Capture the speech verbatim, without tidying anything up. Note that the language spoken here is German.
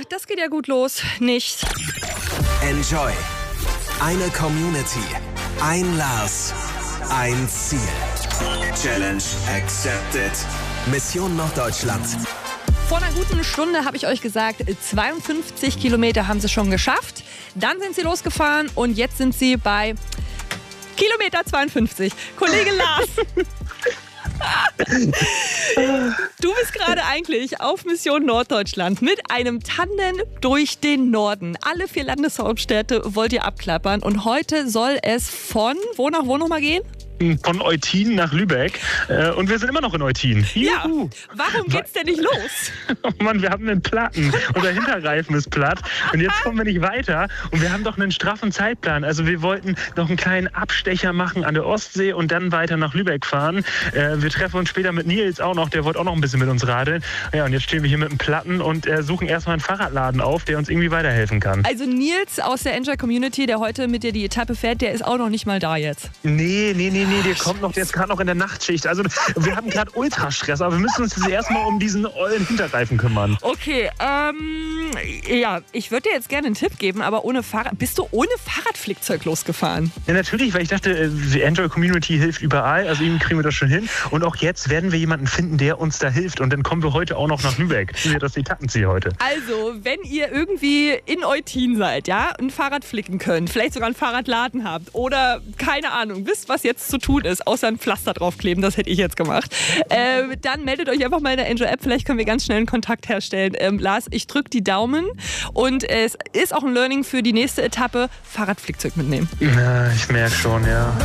das geht ja gut los. Nicht. Enjoy. Eine Community. Ein Lars. Ein Ziel. Challenge accepted. Mission Norddeutschland. Vor einer guten Stunde habe ich euch gesagt, zweiundfünfzig Kilometer haben sie schon geschafft. Dann sind sie losgefahren und jetzt sind sie bei Kilometer zweiundfünfzig. Kollege Lars. Du bist gerade eigentlich auf Mission Norddeutschland mit einem Tandem durch den Norden. Alle vier Landeshauptstädte wollt ihr abklappern und heute soll es von wo nach wo nochmal gehen? Von Eutin nach Lübeck. Und wir sind immer noch in Eutin. Ja, warum geht's denn nicht los? Oh Mann, wir haben einen Platten. Unser Hinterreifen ist platt. Und jetzt kommen wir nicht weiter. Und wir haben doch einen straffen Zeitplan. Also wir wollten noch einen kleinen Abstecher machen an der Ostsee und dann weiter nach Lübeck fahren. Wir treffen uns später mit Nils auch noch. Der wollte auch noch ein bisschen mit uns radeln. Ja, und jetzt stehen wir hier mit einem Platten und suchen erstmal einen Fahrradladen auf, der uns irgendwie weiterhelfen kann. Also Nils aus der Enjoy Community, der heute mit dir die Etappe fährt, der ist auch noch nicht mal da jetzt. Nee, nee, nee. Nee, der kommt noch, der ist gerade noch in der Nachtschicht. Also wir haben gerade Ultrastress, aber wir müssen uns jetzt erstmal um diesen ollen Hinterreifen kümmern. Okay, ähm, ja, ich würde dir jetzt gerne einen Tipp geben, aber ohne Fahrrad, bist du ohne Fahrradflickzeug losgefahren? Ja, natürlich, weil ich dachte, die Enjoy Community hilft überall, also irgendwie kriegen wir das schon hin. Und auch jetzt werden wir jemanden finden, der uns da hilft. Und dann kommen wir heute auch noch nach Lübeck. Das ist ja das Etappenziel heute. Also, wenn ihr irgendwie in Eutin seid, ja, ein Fahrrad flicken könnt, vielleicht sogar einen Fahrradladen habt oder, keine Ahnung, wisst, was jetzt zu tun ist, außer ein Pflaster draufkleben, das hätte ich jetzt gemacht. Äh, dann meldet euch einfach mal in der Enjoy-App, vielleicht können wir ganz schnell einen Kontakt herstellen. Ähm, Lars, ich drücke die Daumen und es ist auch ein Learning für die nächste Etappe, Fahrradflickzeug mitnehmen. Ja, ich merke schon, ja.